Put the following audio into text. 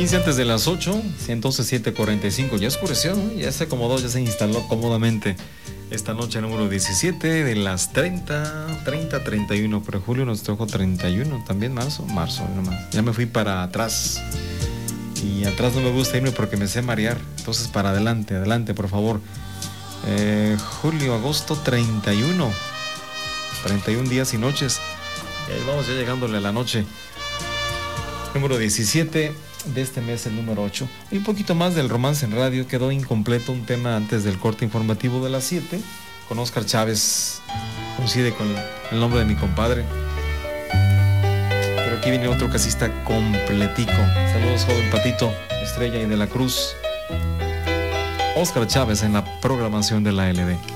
15 antes de las 8, entonces 7:45. Ya oscureció, ¿no? Ya se acomodó, ya se instaló cómodamente esta noche número 17 de las 31. Pero julio nos tocó 31, también marzo, nomás. Ya me fui para atrás. Y atrás no me gusta irme porque me sé marear. Entonces para adelante, por favor. Julio, agosto, 31 días y noches. Y ahí vamos ya llegándole a la noche número 17 de este mes, el número 8. Y un poquito más del Romance en Radio. Quedó incompleto un tema antes del corte informativo de las 7 con Oscar Chávez. Coincide con el nombre de mi compadre. Pero aquí viene otro casista completico. Saludos, joven Patito, Estrella y de la Cruz. Oscar Chávez en la programación de la LD.